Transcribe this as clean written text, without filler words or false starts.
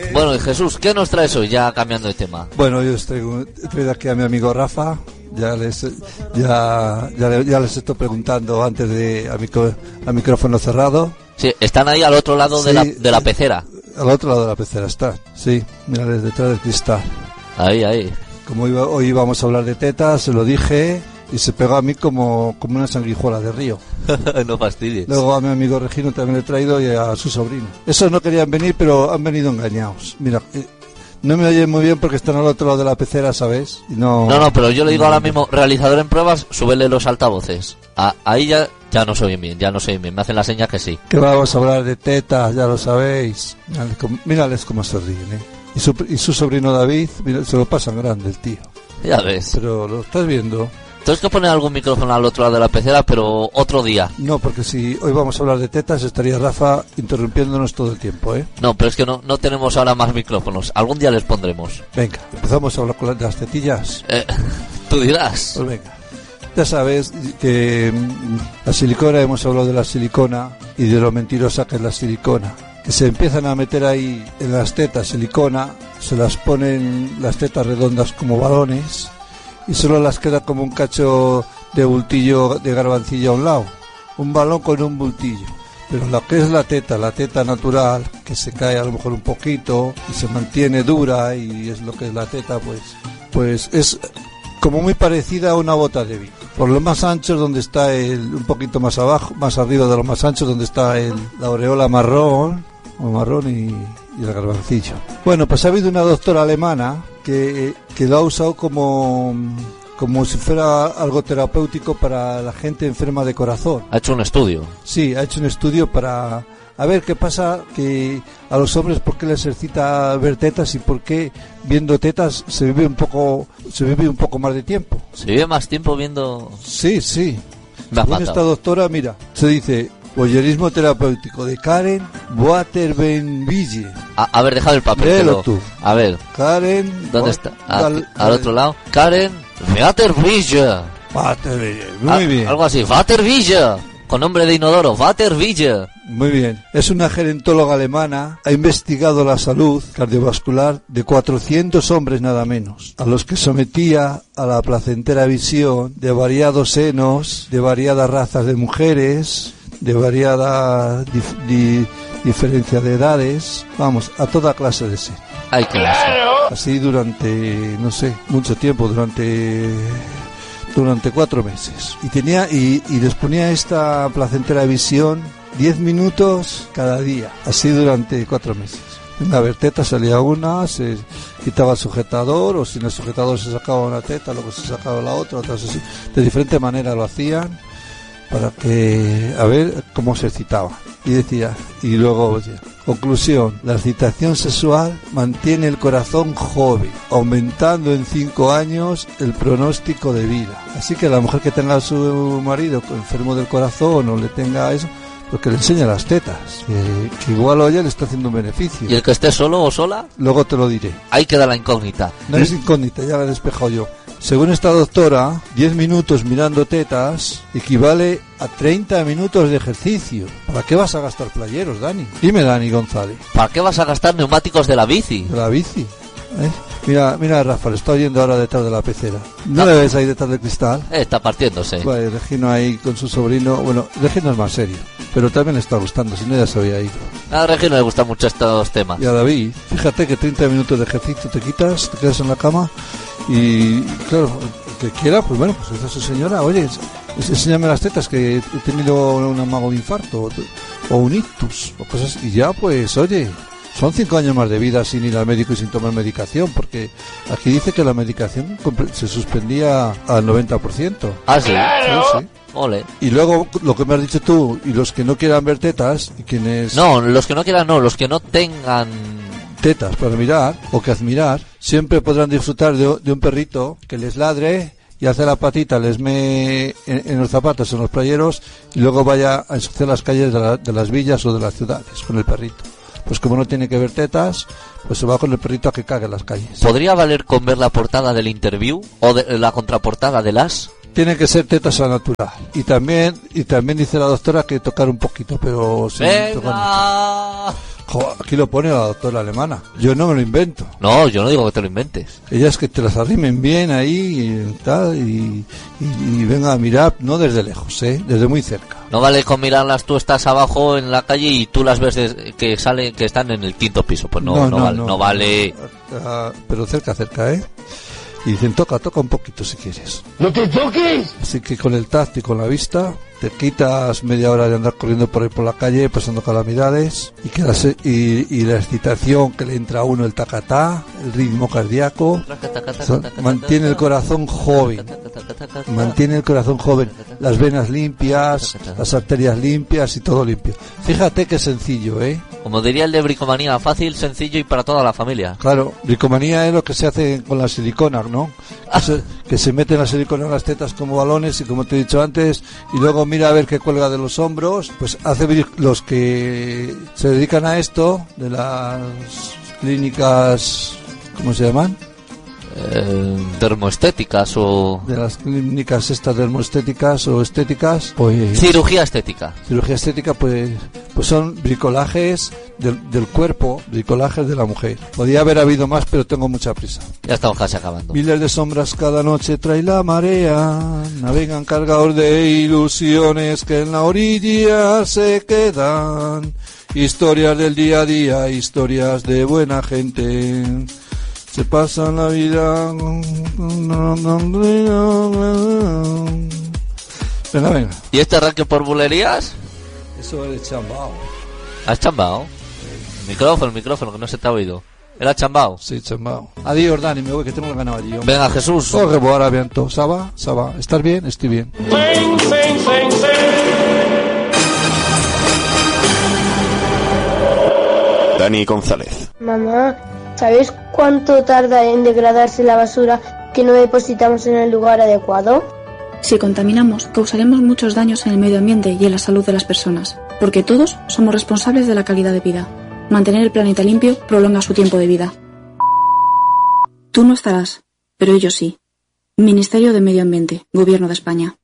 Bueno, y Jesús, ¿qué nos traes hoy, ya cambiando de tema? Bueno, yo traigo aquí a mi amigo Rafa. Ya les estoy preguntando antes de a micrófono cerrado. Sí, están ahí al otro lado de la pecera. Al otro lado de la pecera está, sí, mira, detrás del cristal. Ahí. Como hoy íbamos a hablar de tetas, se lo dije y se pegó a mí como una sanguijuela de río. No fastidies. Luego a mi amigo Regino también le he traído y a su sobrino. Esos no querían venir, pero han venido engañados. Mira, no me oyen muy bien porque están al otro lado de la pecera, ¿sabes? Y no, pero yo le digo ahora mismo, realizador en pruebas, súbele los altavoces. Ahí ya no se oyen bien, me hacen la seña que sí. Que vamos a hablar de tetas, ya lo sabéis. Mírales cómo se ríen, Y su sobrino David, mira, se lo pasan grande el tío. Ya ves. Pero lo estás viendo. Tienes que poner algún micrófono al otro lado de la pecera, pero otro día. No, porque si hoy vamos a hablar de tetas, estaría Rafa interrumpiéndonos todo el tiempo, No, pero es que no tenemos ahora más micrófonos. Algún día les pondremos. Venga, empezamos a hablar de las tetillas. Tú dirás. Pues venga. Ya sabes que la silicona, hemos hablado de la silicona y de lo mentirosa que es la silicona. Que se empiezan a meter ahí en las tetas silicona, se las ponen las tetas redondas como balones y solo las queda como un cacho de bultillo de garbancillo a un lado. Un balón con un bultillo. Pero lo que es la teta natural, que se cae a lo mejor un poquito y se mantiene dura y es lo que es la teta, pues es como muy parecida a una bota de vino. Por lo más ancho donde está un poquito más abajo, más arriba de lo más ancho donde está la aureola marrón y el garbancillo. Bueno, pues ha habido una doctora alemana que lo ha usado como si fuera algo terapéutico para la gente enferma de corazón. ¿Ha hecho un estudio? Sí, ha hecho un estudio para a ver qué pasa, que a los hombres por qué les excita ver tetas y por qué viendo tetas se vive un poco más de tiempo. ¿Se vive más tiempo viendo? Sí. Según esta doctora, mira, se dice voyerismo terapéutico de Karen Waterbenville. A ver, deja el papel. Léelo tú. A ver. Karen. ¿Dónde está? Al otro lado. Karen Waterbenville. Muy bien. Algo así. Waterbenville. Con nombre de inodoro. Waterbenville. Muy bien. Es una gerontóloga alemana. Ha investigado la salud cardiovascular de 400 hombres nada menos, a los que sometía a la placentera visión de variados senos, de variadas razas de mujeres, de variada diferencia de edades, vamos, a toda clase de senos. Hay clase. Así durante, no sé, mucho tiempo, durante 4 meses. Y les ponía esta placentera visión 10 minutos cada día, así durante 4 meses. En la verteta salía una, se quitaba el sujetador, o sin el sujetador se sacaba una teta, luego se sacaba la otra, otras así. De diferente manera lo hacían para que a ver cómo se excitaba. Y decía, y luego, oye, conclusión, la excitación sexual mantiene el corazón joven, aumentando en 5 años el pronóstico de vida. Así que la mujer que tenga a su marido enfermo del corazón o le tenga eso, pues que le enseñe las tetas, que igual oye le está haciendo un beneficio. ¿Y el que esté solo o sola? Luego te lo diré. Ahí queda la incógnita. No es incógnita, ya la he despejado yo. Según esta doctora, 10 minutos mirando tetas equivale a 30 minutos de ejercicio. ¿Para qué vas a gastar playeros, Dani? Dime, Dani González. ¿Para qué vas a gastar neumáticos de la bici? De la bici. Mira, Rafa, lo está oyendo ahora detrás de la pecera. ¿No le ves ahí detrás del cristal? Está partiéndose. Vale, Regino ahí con su sobrino. Bueno, Regino es más serio, pero también le está gustando, si no ya se había ido. A Regino le gustan mucho estos temas. Y a David, fíjate que 30 minutos de ejercicio te quitas, te quedas en la cama y, claro, el que quiera, pues bueno, pues esa es su señora. Oye, enséñame las tetas que he tenido un amago de infarto o un ictus o cosas, y ya, pues, oye, son 5 años más de vida sin ir al médico y sin tomar medicación, porque aquí dice que la medicación se suspendía al 90%. ¿Ah, sí? Sí. Ole. Y luego, lo que me has dicho tú, y los que no quieran ver tetas, y quienes... No, los que no quieran no, los que no tengan tetas para mirar, o que admirar, siempre podrán disfrutar de un perrito que les ladre y hace la patita, les mee en los zapatos, en los playeros, y luego vaya a ensuciar las calles de las villas o de las ciudades con el perrito. Pues como no tiene que ver tetas, pues se va con el perrito a que cague en las calles. ¿Podría valer con ver la portada del Interview o de la contraportada de Las? tiene que ser tetas a natural. Y también dice la doctora que tocar un poquito, pero sin tocar mucho. Jo, aquí lo pone la doctora alemana. Yo no me lo invento. No, yo no digo que te lo inventes. Ellas que te las arrimen bien ahí y tal, y venga a mirar, no desde lejos, desde muy cerca. No vale con mirarlas, tú estás abajo en la calle y tú las ves que están en el 5º piso. Pues no vale. Pero cerca, Y dicen, toca un poquito si quieres. ¡No te toques! Así que con el tacto y con la vista, te quitas media hora de andar corriendo por ahí por la calle, pasando calamidades, y la excitación que le entra a uno, el tacatá, el ritmo cardíaco, mantiene el corazón joven. Las venas limpias, las arterias limpias y todo limpio. Fíjate qué sencillo, Como diría el de bricomanía, fácil, sencillo y para toda la familia. Claro, bricomanía es lo que se hace con la silicona, ¿no? Que se meten la silicona en las tetas como balones y como te he dicho antes, y luego mira a ver qué cuelga de los hombros. Pues hace los que se dedican a esto, de las clínicas, ¿cómo se llaman? Dermoestéticas o... De las clínicas estas dermoestéticas o estéticas, pues... Cirugía estética, pues son bricolajes del cuerpo, bricolajes de la mujer. Podía haber habido más, pero tengo mucha prisa. Ya estamos casi acabando. Miles de sombras cada noche trae la marea, navegan cargados de ilusiones que en la orilla se quedan. Historias del día a día, historias de buena gente. Se pasan la vida. Venga. ¿Y este arranque por bulerías? Eso es chambao. ¿Has chambao? Micrófono, que no se te ha oído. ¿Era chambao? Sí, chambao. Adiós, Dani, me voy que tengo el ganado allí. Venga, Jesús. Au revoir, à bientôt. Saba. ¿Estás bien? Estoy bien. Dani González. Mamá, ¿sabes cuánto tarda en degradarse la basura que no depositamos en el lugar adecuado? Si contaminamos, causaremos muchos daños en el medio ambiente y en la salud de las personas, porque todos somos responsables de la calidad de vida. Mantener el planeta limpio prolonga su tiempo de vida. Tú no estarás, pero ellos sí. Ministerio de Medio Ambiente, Gobierno de España.